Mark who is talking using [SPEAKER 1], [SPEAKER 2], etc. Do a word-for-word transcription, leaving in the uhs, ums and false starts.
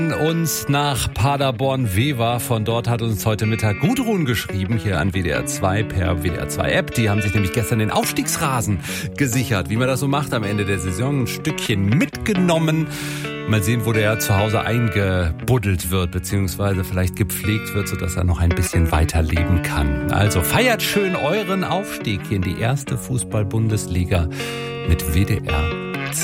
[SPEAKER 1] Uns nach Paderborn-Wever. Von dort hat uns heute Mittag Gudrun geschrieben, hier an W D R zwei per W D R zwei App. Die haben sich nämlich gestern den Aufstiegsrasen gesichert. Wie man das so macht am Ende der Saison. Ein Stückchen mitgenommen. Mal sehen, wo der zu Hause eingebuddelt wird, beziehungsweise vielleicht gepflegt wird, sodass er noch ein bisschen weiterleben kann. Also feiert schön euren Aufstieg hier in die erste Fußball-Bundesliga mit W D R